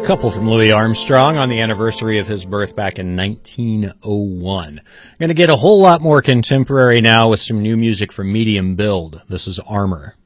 Couple from Louis Armstrong on the anniversary of his birth back in 1901. Going to get a whole lot more contemporary now with some new music from Medium Build. This is Armor.